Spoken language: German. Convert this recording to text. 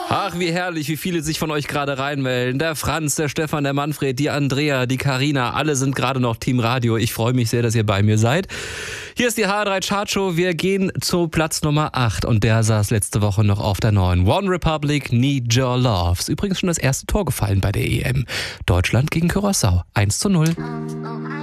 Ach, wie herrlich, wie viele sich von euch gerade reinmelden. Der Franz, der Stefan, der Manfred, die Andrea, die Karina, alle sind gerade noch Team Radio. Ich freue mich sehr, dass ihr bei mir seid. Hier ist die HR3 Chartshow. Wir gehen zu Platz Nummer 8 und der saß letzte Woche noch auf der 9. One Republic, Need Your Love. Ist übrigens schon das erste Tor gefallen bei der EM. Deutschland gegen Curaçao, 1:0.